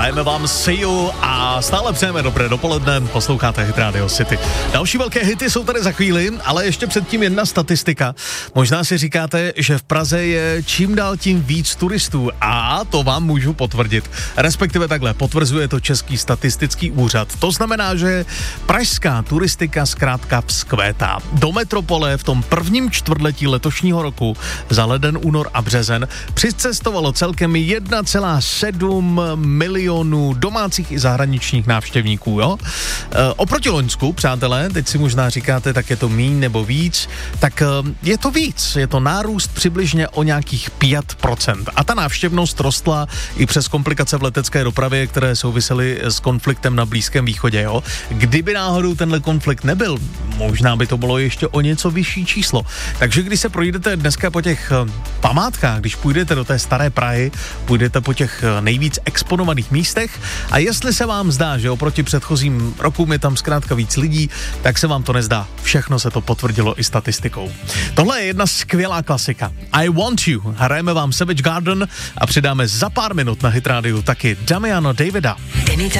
Dajeme vám see you a stále přejeme dobré dopoledne, posloucháte Hit Radio City. Další velké hity jsou tady za chvíli, ale ještě předtím jedna statistika. Možná si říkáte, že v Praze je čím dál tím víc turistů a to vám můžu potvrdit. Respektive takhle, potvrzuje to Český statistický úřad. To znamená, že pražská turistika zkrátka vzkvétá. Do metropole v tom prvním čtvrtletí letošního roku za leden, únor a březen přicestovalo celkem 1,7 milionů domácích i zahraničních návštěvníků, jo? Oproti loňsku, přátelé, teď si možná říkáte, tak je to míň nebo víc, tak je to víc, je to nárůst přibližně o nějakých 5%. A ta návštěvnost rostla i přes komplikace v letecké dopravě, které souvisely s konfliktem na Blízkém východě, jo? Kdyby náhodou tenhle konflikt nebyl, možná by to bylo ještě o něco vyšší číslo. Takže když se projdete dneska po těch památkách, když půjdete do té staré Prahy, půjdete po těch nejvíc exponovaných místech a jestli se vám zdá, že oproti předchozím rokům je tam zkrátka víc lidí, tak se vám to nezdá. Všechno se to potvrdilo i statistikou. Tohle je jedna skvělá klasika. I Want You. Hrajeme vám Savage Garden a přidáme za pár minut na Hit Radio taky Damiano Davida.